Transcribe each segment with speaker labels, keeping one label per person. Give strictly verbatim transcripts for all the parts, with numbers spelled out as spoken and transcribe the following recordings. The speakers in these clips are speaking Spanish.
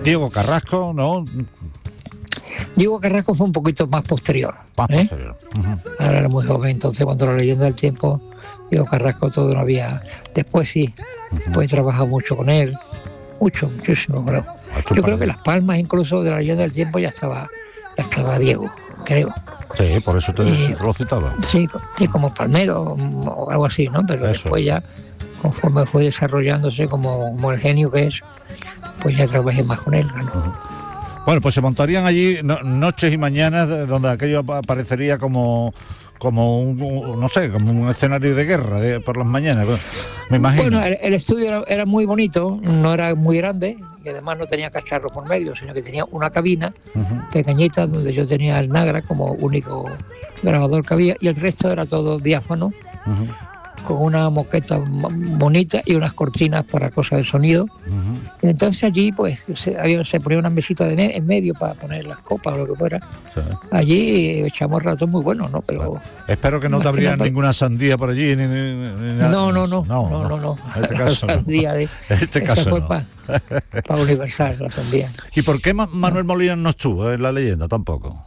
Speaker 1: Diego Carrasco, ¿no?
Speaker 2: Diego Carrasco fue un poquito más posterior.
Speaker 1: Más
Speaker 2: ¿eh?
Speaker 1: posterior. Uh-huh.
Speaker 2: Ahora era muy joven, entonces cuando la leyenda del tiempo, Diego Carrasco todo no había. Después sí, uh-huh. pues he trabajado mucho con él, mucho, muchísimo, creo. Yo creo que Las Palmas incluso de la leyenda del tiempo ya estaba, ya estaba Diego, creo.
Speaker 1: Sí, por eso te, y, te lo citaba.
Speaker 2: Sí, sí, como Palmero o algo así, ¿no? Pero eso. Después ya, conforme fue desarrollándose como, como el genio que es, pues ya trabajé más con él, ¿no?
Speaker 1: Uh-huh. Bueno, pues se montarían allí no, noches y mañanas donde aquello aparecería como como un, un no sé, como un escenario de guerra de, por las mañanas, me imagino.
Speaker 2: Bueno, el, el estudio era, era muy bonito, no era muy grande y además no tenía cacharros por medio, sino que tenía una cabina uh-huh. pequeñita donde yo tenía el Nagra como único grabador que había y el resto era todo diáfano. Uh-huh. Con una moqueta bonita y unas cortinas para cosas de sonido. Uh-huh. Entonces allí pues se, había, se ponía una mesita de me, en medio para poner las copas o lo que fuera. Sí. Allí echamos ratos muy buenos, ¿no? Pero
Speaker 1: bueno, espero que no te abrieran para... ninguna sandía por allí. Ni, ni, ni nada.
Speaker 2: No, no, no, no, no, no, no.
Speaker 1: En este caso
Speaker 2: la sandía
Speaker 1: no.
Speaker 2: De,
Speaker 1: en este caso
Speaker 2: fue
Speaker 1: no.
Speaker 2: para pa Universal, la sandía.
Speaker 1: ¿Y por qué Manuel Molina no estuvo en la leyenda tampoco?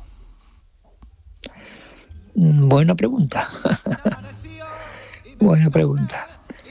Speaker 2: Buena pregunta. Buena pregunta.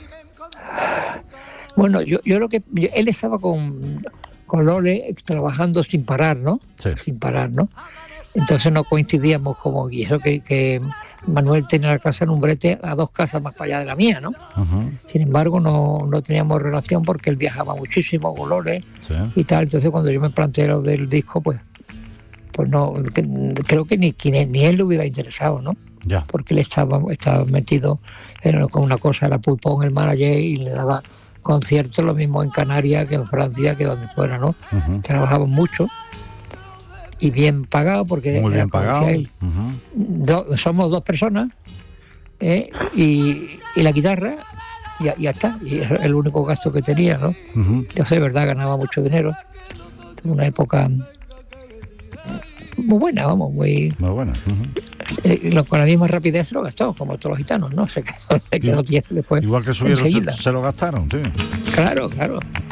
Speaker 2: Bueno, yo, yo creo que yo, él estaba con, con Lole trabajando sin parar, ¿no?
Speaker 1: Sí.
Speaker 2: Sin parar, ¿no? Entonces no coincidíamos como y eso que, que Manuel tenía la casa en Umbrete a dos casas más para allá de la mía, ¿no? Uh-huh. Sin embargo, no, no teníamos relación porque él viajaba muchísimo con Lole sí. y tal. Entonces cuando yo me planteé lo del disco, pues, pues no, que, creo que ni, ni, ni él le hubiera interesado, ¿no?
Speaker 1: Ya.
Speaker 2: Porque él estaba, estaba metido en, con una cosa, era pulpón el manager y le daba conciertos lo mismo en Canarias que en Francia, que donde fuera, ¿no? Uh-huh. Trabajamos mucho y bien pagado porque
Speaker 1: muy
Speaker 2: era
Speaker 1: bien pagado.
Speaker 2: Uh-huh. Do, somos dos personas ¿eh? y, y la guitarra y ya está, y es el único gasto que tenía, ¿no? Uh-huh. Entonces de verdad ganaba mucho dinero. Tuve una época muy buena, vamos, muy,
Speaker 1: muy buena. Uh-huh.
Speaker 2: Eh, lo, con la misma rapidez se lo gastó, como todos los gitanos, ¿no? Se quedó, se quedó
Speaker 1: igual,
Speaker 2: después.
Speaker 1: Igual que subieron, se, se lo gastaron, sí.
Speaker 2: Claro, claro.